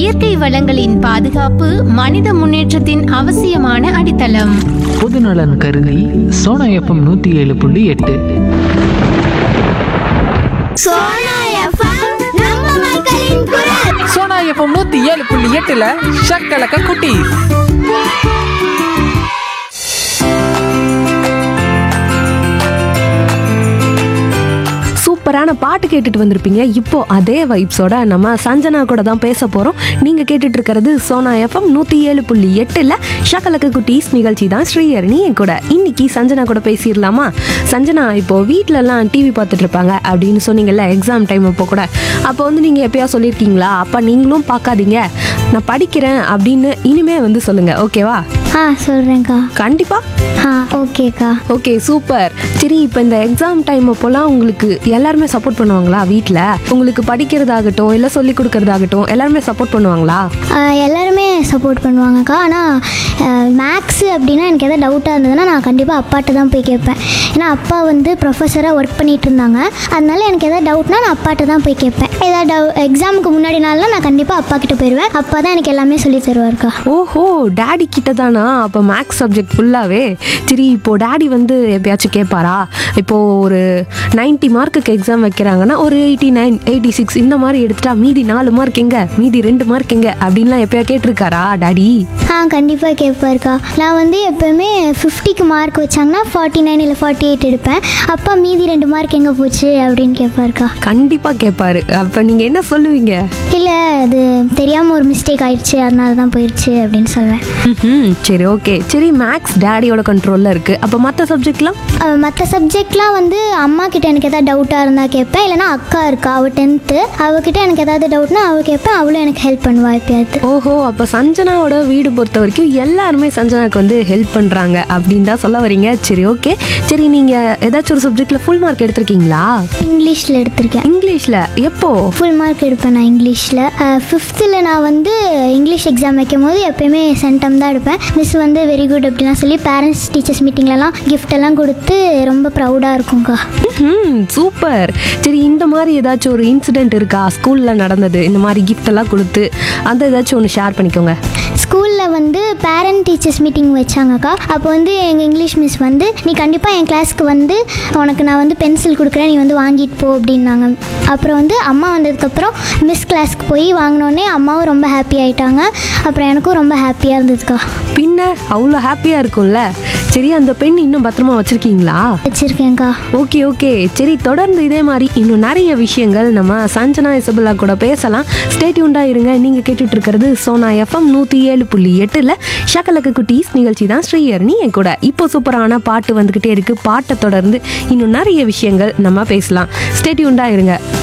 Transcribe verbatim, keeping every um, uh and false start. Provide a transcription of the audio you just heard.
இயற்கை வளங்களின் பாதுகாப்பு மனித முன்னேற்றத்தின் அவசியமான அடித்தளம். பொதுநலன் கருதி சோனா எஃப்எம் நூத்தி ஏழு புள்ளி எட்டு. சோனா எஃப்எம் நூத்தி ஏழு புள்ளி எட்டுல ஷக்கலக்க குட்டி. சூப்பரான பாட்டு கேட்டுட்டு வந்திருப்பீங்க. இப்போ அதே வைப்ஸோட நம்ம சஞ்சனா கூட தான் பேச போறோம். நீங்க கேட்டுட்டு இருக்கிறது சோனா எஃப்எம் நூத்தி ஏழு புள்ளி எட்டுல ஷக்கலக்க குட்டீஸ் நிகழ்ச்சி தான். ஸ்ரீஹரணி என் கூட இன்னைக்கு சஞ்சனா கூட பேசிடலாமா? சஞ்சனா, இப்போ வீட்ல எல்லாம் டிவி பார்த்துட்டு இருப்பாங்க அப்படின்னு சொன்னீங்கல்ல, எக்ஸாம் டைம் அப்போ கூட. அப்போ வந்து நீங்க எப்பயா சொல்லியிருக்கீங்களா, அப்பா நீங்களும் பார்க்காதீங்க, நான் படிக்கிறேன் அப்படின்னு இனிமே வந்து சொல்லுங்க, ஓகேவா? ஆ சொல்கிறேங்க்கா. கண்டிப்பா. ஆ ஓகேக்கா. Okay, super. சரி, இப்போ இந்த எக்ஸாம் டைம் அப்போலாம் உங்களுக்கு எல்லாருமே சப்போர்ட் பண்ணுவாங்களா? வீட்டில் உங்களுக்கு படிக்கிறதாகட்டும் இல்லை சொல்லி கொடுக்கறதாகட்டும் எல்லாருமே சப்போர்ட் பண்ணுவாங்களா? எல்லாருமே சப்போர்ட் பண்ணுவாங்கக்கா. ஆனால் மேக்ஸு அப்படின்னா எனக்கு எதாவது டவுட்டாக இருந்ததுன்னா நான் கண்டிப்பாக அப்பாட்ட தான் போய் கேட்பேன். ஏன்னா அப்பா வந்து ப்ரொஃபஸராக ஒர்க் பண்ணிகிட்டு இருந்தாங்க. அதனால எனக்கு எதாவது டவுட்னா நான் அப்பாட்ட தான் போய் கேட்பேன். ஏதாவது டவு எக்ஸாமுக்கு முன்னாடி நாள்லாம் நான் கண்டிப்பாக அப்பா கிட்ட போயிடுவேன். அப்பா தான் எனக்கு எல்லாமே சொல்லி தருவார்க்கா. ஓஹோ, டேடி கிட்ட தானா அப்போ மேக்ஸ் சப்ஜெக்ட் ஃபுல்லாகவே? சரி, இப்போது டேடி வந்து எப்பயாச்சும் கேட்பாரா? இப்போது ஒரு நைன்ட்டி மார்க்குக்கு எக்ஸாம் வைக்கிறாங்கன்னா ஒரு எயிட்டி நைன் எயிட்டி சிக்ஸ் இந்த மாதிரி எடுத்துட்டா மீதி நாலு மார்க் எங்க, மீதி ரெண்டு மார்க் எங்க அப்படின்லாம் எப்பயா கேட்டிருக்காரா டாடி? ஆ கண்டிப்பாக கேட்பாருக்கா. நான் வந்து எப்போவுமே ஃபிஃப்டிக்கு மார்க் வச்சாங்கன்னா ஃபார்ட்டி நைன் இல்லை ஃபார்ட்டி எயிட் எடுப்பேன். அப்பா மீதி ரெண்டு மார்க் எங்கே போச்சு அப்படின்னு கேட்பாருக்கா. கண்டிப்பாக கேட்பாரு. அப்போ நீங்கள் என்ன சொல்லுவீங்க? இல்லை, அது தெரியாமல் ஒரு மிஸ்டேக் ஆயிடுச்சு, அதனால தான் போயிடுச்சு அப்படின்னு சொல்லுவேன். ம் சரி, ஓகே. சரி, மேக்ஸ் டேடியோட கண்ட்ரோலில் இருக்குது. அப்போ மற்ற சப்ஜெக்ட்லாம்? மற்ற சப்ஜெக்ட்லாம் வந்து அம்மா கிட்ட எனக்கு எதாவது டவுட்டாக இருந்தால் கேட்பேன். இல்லைனா அக்கா இருக்கா, அவள் டென்த்து, அவகிட்ட எனக்கு ஏதாவது டவுட்னா அவள் கேட்பேன். அவளும் எனக்கு ஹெல்ப் பண்ணுவா எப்பயாவது. ஓஹோ, அப்போ சஞ்சனாவோட வீடு பொறுத்த வரைக்கும் எல்லாருமே சஞ்சனாவுக்கு வந்து ஹெல்ப் பண்ணுறாங்க அப்படின்னு தான் சொல்ல வரீங்க. சரி, ஓகே. சரி, நீங்கள் ஏதாச்சும் ஒரு சப்ஜெக்டில் ஃபுல் மார்க் எடுத்திருக்கீங்களா? இங்கிலீஷில் எடுத்திருக்கேன். இங்கிலீஷில் எப்போ ஃபுல் மார்க் எடுப்பேன் நான் இங்கிலீஷில்? ஃபிஃப்த்தில் நான் வந்து இங்கிலீஷ் எக்ஸாம் வைக்கும் போது எப்போயுமே சென்டம் தான் எடுப்பேன். மிஸ் வந்து வெரி குட் அப்படிலாம் சொல்லி பேரண்ட்ஸ் டீச்சர்ஸ் மீட்டிங்லலாம் கிஃப்ட் எல்லாம் கொடுத்து ரொம்ப ப்ரௌடாக இருக்கும்க்கா. ம் சூப்பர். சரி, இந்த மாதிரி ஏதாச்சும் ஒரு இன்சிடென்ட் இருக்கா ஸ்கூலில் நடந்தது, இந்த மாதிரி கிஃப்ட் எல்லாம் கொடுத்து? அந்த ஏதாச்சும் ஒன்று ஷேர் பண்ணிக்கோங்க. ஸ்கூலில் வந்து பேரண்ட் டீச்சர்ஸ் மீட்டிங் வச்சாங்கக்கா. அப்போ வந்து எங்கள் இங்கிலீஷ் மிஸ் வந்து நீ கண்டிப்பாக என் கிளாஸ்க்கு வந்து உனக்கு நான் வந்து பென்சில் கொடுக்குறேன், நீ வந்து வாங்கிட்டு போ அப்படின்னாங்க. அப்புறம் வந்து அம்மா வந்ததுக்கப்புறம் மிஸ் கிளாஸ்க்கு போய் வாங்கினோடனே அம்மாவும் ரொம்ப ஹாப்பி ஆகிட்டாங்க. அப்புறம் எனக்கும் ரொம்ப ஹாப்பியாக இருந்ததுக்கா. பின்ன அவ்வளோ ஹாப்பியாக இருக்கும்ல. சரி, அந்த பெண் இன்னும் பத்திரமா வச்சுருக்கீங்களா? வச்சுருக்கேங்க்கா. Okay okay. சரி, தொடர்ந்து இதே மாதிரி இன்னும் நிறைய விஷயங்கள் நம்ம சஞ்சனா இசபெல்லா கூட பேசலாம். ஸ்டே டியூன்டாக இருங்க. நீங்கள் கேட்டுட்டு இருக்கிறது சோனா எஃப்எம் நூற்றி ஏழு புள்ளி எட்டில் ஷக்கலக்க குட்டீஸ் நிகழ்ச்சி தான். ஸ்ரீஹரணி என் கூட. இப்போ சூப்பரான பாட்டு வந்துக்கிட்டே இருக்குது. பாட்டை தொடர்ந்து இன்னும் நிறைய விஷயங்கள் நம்ம பேசலாம். ஸ்டே டியூன்டாக இருங்க.